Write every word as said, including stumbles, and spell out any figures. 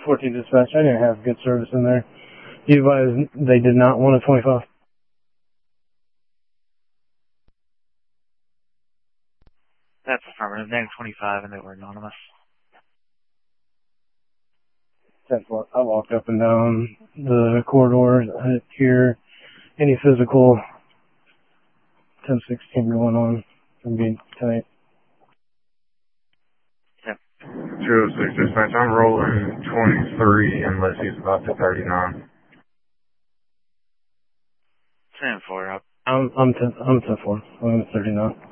fourteen dispatch. I didn't have good service in there. You advised they did not want a twenty-five? That's affirmative. Name twenty-five and they were anonymous. ten four. I walked up and down the corridors. I didn't hear any physical ten sixteen going on from being tonight. Yep. two oh six dispatch. I'm rolling twenty-three unless he's about to thirty-nine. ten four up. I'm I'm ten I'm ten four. I'm thirty-nine.